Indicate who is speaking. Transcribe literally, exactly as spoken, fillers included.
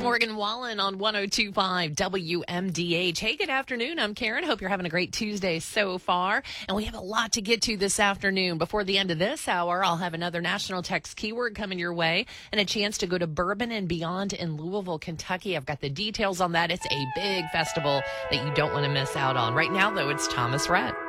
Speaker 1: Morgan Wallen on one oh two point five W M D H. Hey, good afternoon. I'm Karen. Hope you're having a great Tuesday so far. And we have a lot to get to this afternoon. Before the end of this hour, I'll have another national text keyword coming your way and a chance to go to Bourbon and Beyond in Louisville, Kentucky. I've got the details on that. It's a big festival that you don't want to miss out on. Right now, though, it's Thomas Rhett.